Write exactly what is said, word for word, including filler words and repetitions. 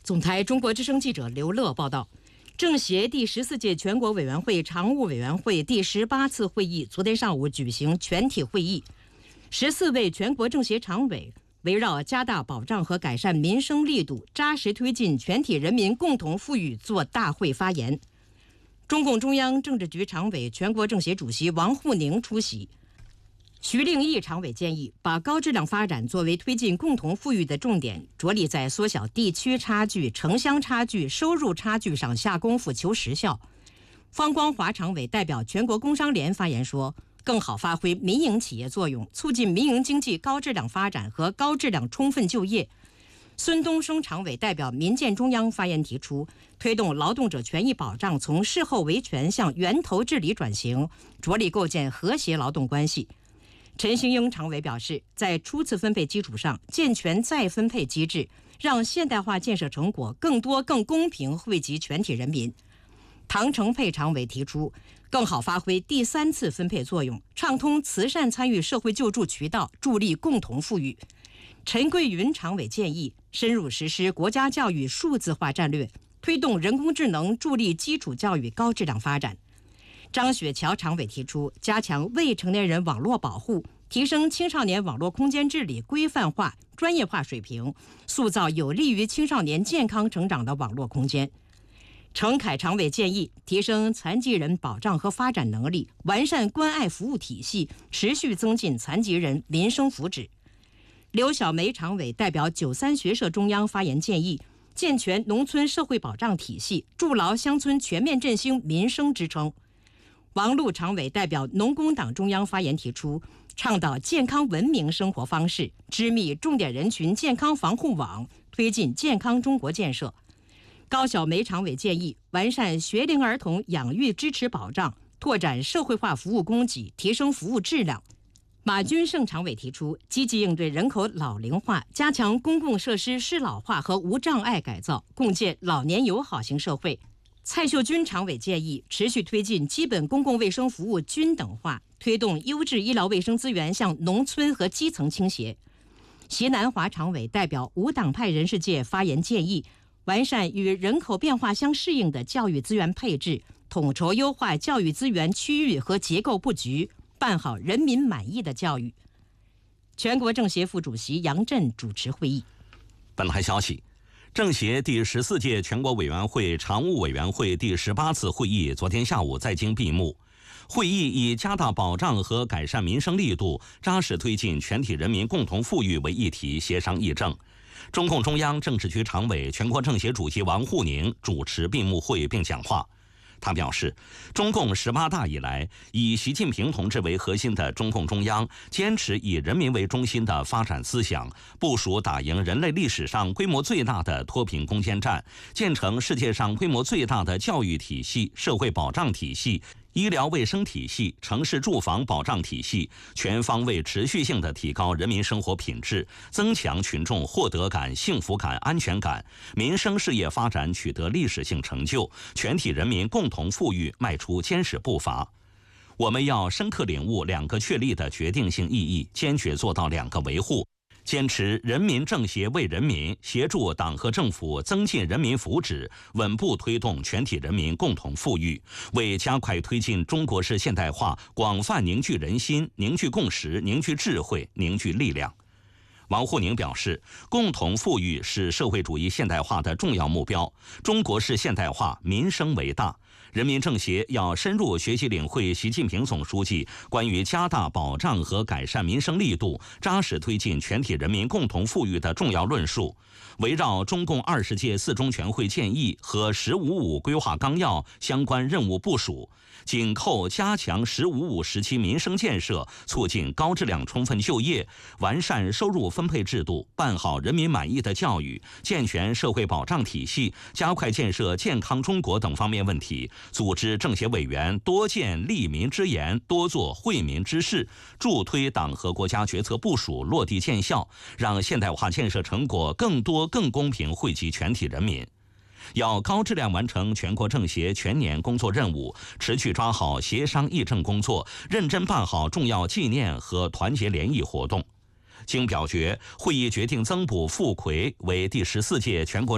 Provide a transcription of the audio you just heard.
总台中国之声记者刘乐报道，政协第十四届全国委员会常务委员会第十八次会议昨天上午举行全体会议，十四位全国政协常委围绕加大保障和改善民生力度，扎实推进全体人民共同富裕作大会发言。中共中央政治局常委、全国政协主席王沪宁出席。徐令义常委建议，把高质量发展作为推进共同富裕的重点，着力在缩小地区差距、城乡差距、收入差距上下功夫求实效。方光华常委代表全国工商联发言说，更好发挥民营企业作用，促进民营经济高质量发展和高质量充分就业。孙东升常委代表民建中央发言提出，推动劳动者权益保障从事后维权向源头治理转型，着力构建和谐劳动关系。陈兴英常委表示，在初次分配基础上健全再分配机制，让现代化建设成果更多更公平惠及全体人民。唐成佩常委提出，更好发挥第三次分配作用，畅通慈善参与社会救助渠道，助力共同富裕。陈桂云常委建议，深入实施国家教育数字化战略，推动人工智能助力基础教育高质量发展。张雪桥常委提出，加强未成年人网络保护，提升青少年网络空间治理规范化、专业化水平，塑造有利于青少年健康成长的网络空间。程凯常委建议，提升残疾人保障和发展能力，完善关爱服务体系，持续增进残疾人民生福祉。刘小梅常委代表九三学社中央发言建议，健全农村社会保障体系，筑牢乡村全面振兴民生支撑。王璐常委代表农工党中央发言提出，倡导健康文明生活方式，织密重点人群健康防护网，推进健康中国建设。高晓梅常委建议，完善学龄儿童养育支持保障，拓展社会化服务供给，提升服务质量。马军胜常委提出，积极应对人口老龄化，加强公共设施适老化和无障碍改造，共建老年友好型社会。蔡秀军常委建议，持续推进基本公共卫生服务均等化，推动优质医疗卫生资源向农村和基层倾斜。席南华常委代表无党派人士界发言建议，完善与人口变化相适应的教育资源配置，统筹优化教育资源区域和结构布局，办好人民满意的教育。全国政协副主席杨震主持会议。 本台消息，政协第十四届全国委员会常务委员会第十八次会议昨天下午在京闭幕。会议以加大保障和改善民生力度，扎实推进全体人民共同富裕为议题协商议政。中共中央政治局常委、全国政协主席王沪宁主持闭幕会并讲话。他表示，中共十八大以来，以习近平同志为核心的中共中央坚持以人民为中心的发展思想，部署打赢人类历史上规模最大的脱贫攻坚战，建成世界上规模最大的教育体系、社会保障体系、医疗卫生体系、城市住房保障体系，全方位持续性地提高人民生活品质，增强群众获得感、幸福感、安全感，民生事业发展取得历史性成就，全体人民共同富裕迈出坚实步伐。我们要深刻领悟两个确立的决定性意义，坚决做到两个维护。坚持人民政协为人民，协助党和政府增进人民福祉，稳步推动全体人民共同富裕，为加快推进中国式现代化广泛凝聚人心、凝聚共识、凝聚智慧、凝聚力量。王沪宁表示，共同富裕是社会主义现代化的重要目标，中国式现代化民生为大。人民政协要深入学习领会习近平总书记关于加大保障和改善民生力度、扎实推进全体人民共同富裕的重要论述，围绕中共二十届四中全会建议和“十五五”规划纲要相关任务部署，紧扣加强“十五五”时期民生建设，促进高质量充分就业，完善收入分配制度，办好人民满意的教育，健全社会保障体系，加快建设健康中国等方面问题，组织政协委员多建利民之言，多做惠民之事，助推党和国家决策部署落地见效，让现代化建设成果更多更公平惠及全体人民。要高质量完成全国政协全年工作任务，持续抓好协商议政工作，认真办好重要纪念和团结联谊活动。经表决，会议决定增补傅奎为第十四届全国